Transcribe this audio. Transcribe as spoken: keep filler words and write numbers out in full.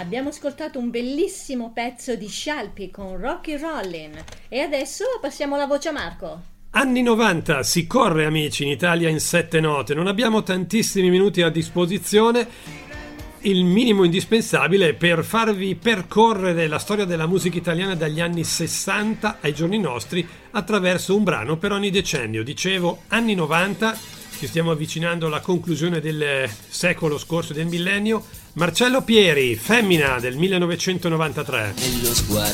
Abbiamo ascoltato un bellissimo pezzo di Scialpi con Rocky Rollin e adesso passiamo la voce a Marco. Anni novanta, si corre amici in Italia in sette note, non abbiamo tantissimi minuti a disposizione, il minimo indispensabile per farvi percorrere la storia della musica italiana dagli anni sessanta ai giorni nostri attraverso un brano per ogni decennio. Dicevo anni novanta, ci stiamo avvicinando alla conclusione del secolo scorso, del millennio. Marcello Pieri, Femmina del millenovecentonovantatré. Nello sguardo